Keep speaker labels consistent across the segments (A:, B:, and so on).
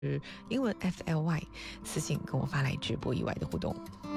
A: 英文 FLY 私信跟我发来直播以外的互动。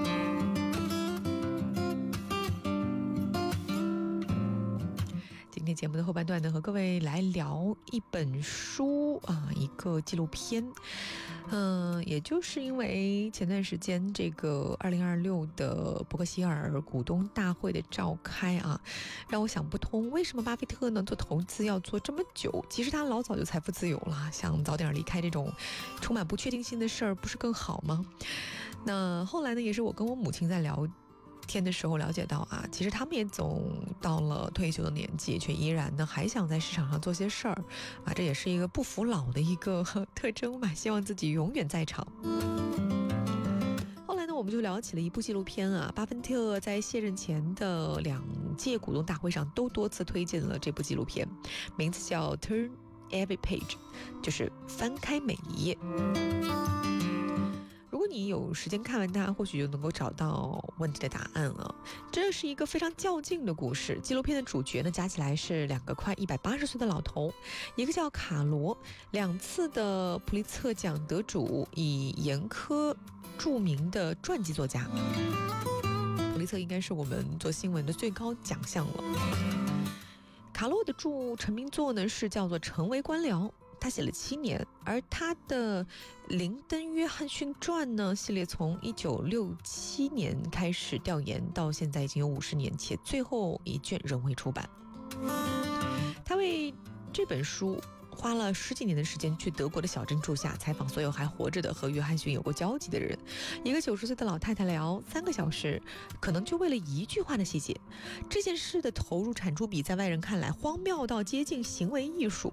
A: 今天节目的后半段呢，和各位来聊一本书一个纪录片。也就是因为前段时间这个2026的伯克希尔股东大会的召开让我想不通，为什么巴菲特呢做投资要做这么久？其实他老早就财富自由了，想早点离开这种充满不确定性的事儿，不是更好吗？那后来呢，也是我跟我母亲在聊天的时候了解到其实他们也总到了退休的年纪，却依然呢还想在市场上做些事儿这也是一个不服老的一个特征吧，希望自己永远在场。后来呢，我们就聊起了一部纪录片巴菲特在卸任前的2届股东大会上都多次推荐了这部纪录片，名字叫 Turn Every Page， 就是翻开每一页。如果你有时间看完它，或许就能够找到问题的答案了。这是一个非常较劲的故事。纪录片的主角呢，加起来是2个快180岁的老头，一个叫卡罗，2次的普利策奖得主，以严苛著名的传记作家。普利策应该是我们做新闻的最高奖项了。卡罗的成名作呢是叫做《成为官僚》。他写了7年，而他的《林登·约翰逊传》呢系列从1967年开始调研，到现在已经有50年，且最后一卷仍未出版。他为这本书花了10几年的时间，去德国的小镇住下，采访所有还活着的和约翰逊有过交集的人。一个90岁的老太太聊3个小时，可能就为了一句话的细节。这件事的投入产出比在外人看来荒谬到接近行为艺术。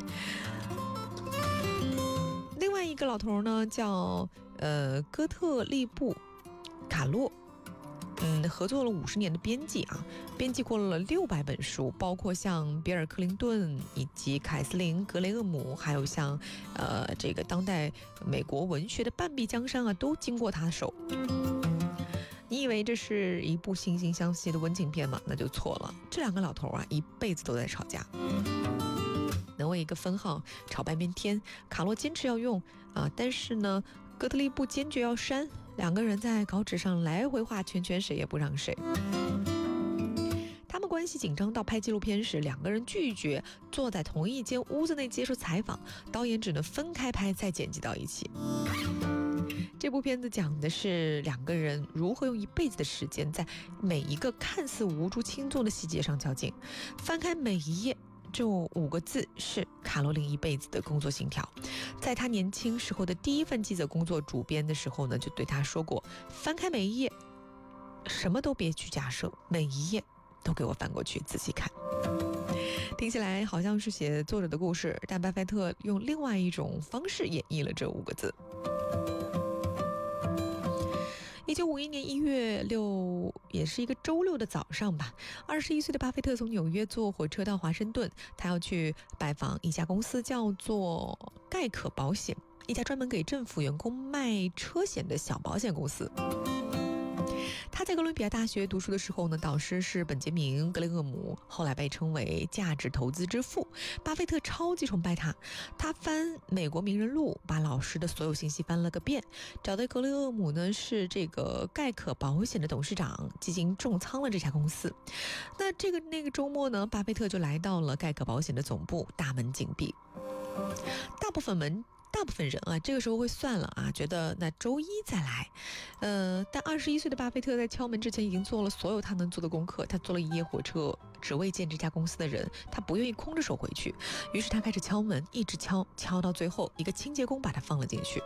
A: 另外一个老头呢叫哥特利布卡洛，合作了50年的编辑编辑过了600本书，包括像比尔·克林顿以及凯瑟琳·格雷厄姆，还有像这个当代美国文学的半壁江山都经过他的手。你以为这是一部惺惺相惜的温情片吗？那就错了。这2个老头一辈子都在吵架。能为一个分号吵半边天，卡洛坚持要用但是呢，哥特利布坚决要删，2个人在稿纸上来回画圈圈，谁也不让谁。他们关系紧张到拍纪录片时，2个人拒绝坐在同一间屋子内接受采访，导演只能分开拍再剪辑到一起。这部片子讲的是2个人如何用一辈子的时间，在每一个看似无足轻重的细节上较劲。翻开每一页，这5个字是卡罗琳一辈子的工作信条。在他年轻时候的第一份记者工作主编的时候呢，就对他说过，翻开每一页，什么都别去假设，每一页都给我翻过去仔细看。听起来好像是写作者的故事，但巴菲特用另外一种方式演绎了这5个字。1951年1月6，也是一个周六的早上吧，21岁的巴菲特从纽约坐火车到华盛顿，他要去拜访一家公司，叫做盖可保险，一家专门给政府员工卖车险的小保险公司。他在哥伦比亚大学读书的时候呢，导师是本杰明·格雷厄姆，后来被称为价值投资之父。巴菲特超级崇拜他，他翻美国名人录，把老师的所有信息翻了个遍，找到格雷厄姆呢是这个盖可保险的董事长，基金重仓了这家公司。那个周末呢，巴菲特就来到了盖可保险的总部，大门紧闭。大部分人这个时候会算了觉得那周一再来。但21岁的巴菲特在敲门之前已经做了所有他能做的功课，他坐了1夜火车，只为见这家公司的人，他不愿意空着手回去，于是他开始敲门，一直敲到最后，一个清洁工把他放了进去。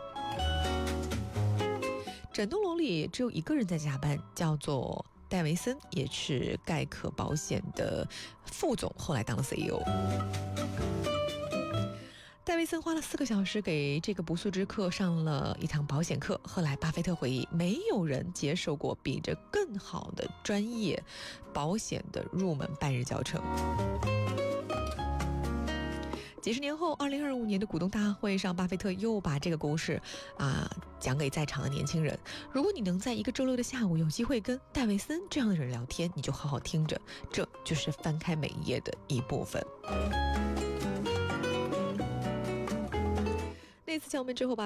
A: 整栋楼里只有1个人在加班，叫做戴维森，也是盖可保险的副总，后来当了 CEO。戴维森花了4个小时给这个不速之客上了一堂保险课。后来巴菲特回忆，没有人接受过比这更好的专业保险的入门半日教程。几十年后，2025年的股东大会上，巴菲特又把这个故事讲给在场的年轻人。如果你能在一个周六的下午有机会跟戴维森这样的人聊天，你就好好听着，这就是翻开每一页的一部分。那次敲门之后把